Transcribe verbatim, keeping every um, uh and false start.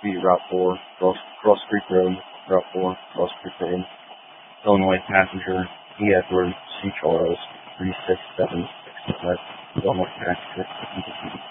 be Route four, Cross, Cross Creek Road, Route four, Cross Creek Road. Illinois passenger E Edward C. Charles, three six seven six five, Illinois passenger.